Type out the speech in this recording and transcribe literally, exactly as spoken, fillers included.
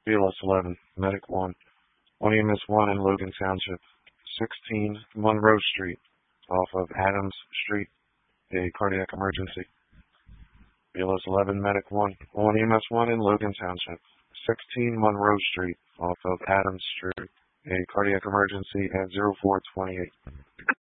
B L S eleven, Medic one, one E M S one in Logan Township, sixteen Monroe Street, off of Adams Street, a cardiac emergency. B L S eleven, Medic one, one E M S one in Logan Township, sixteen Monroe Street, off of Adams Street, a cardiac emergency at zero four twenty-eight.